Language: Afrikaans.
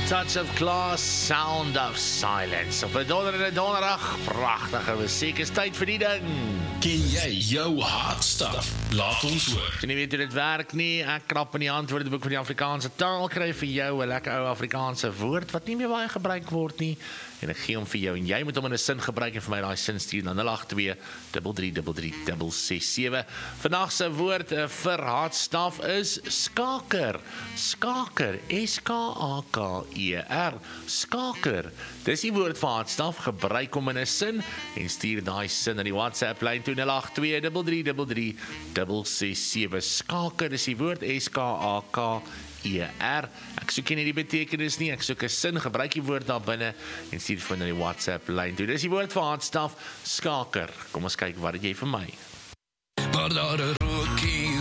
Touch of Class, Sound of Silence. Op 'n donderdag, pragtige musiek, is tyd vir die ding. Ken jy jou hartstaf? Laat ons hoor. As jy nie weet hoe dit werk nie, ek krap in die Antwoordeboek van die Afrikaanse taal, kry vir jou 'n lekker ou Afrikaanse woord wat nie meer baie gebruik word nie, en ek gee hom vir jou, en jy moet hom in 'n sin gebruik en vir my daai sin stuur na 082-333-367. Vandag se woord vir hartstaf is skaker. Skaker, S-K-A-K-E-R, skaker. Dis die woord vir hartstaf, gebruik hom in 'n sin en stuur daai sin na die WhatsApp lyn toe 082-333-367. Skaker is die woord S-K-A-K-E-R. Ek soek nie die betekenis nie, ek soek 'n sin, gebruik die woord daar binne en stuur vir na die WhatsApp lyn toe. Dis die woord vir hartstaf, skaker. Kom ons kyk, wat het jy vir my? Maar daar 'n rookie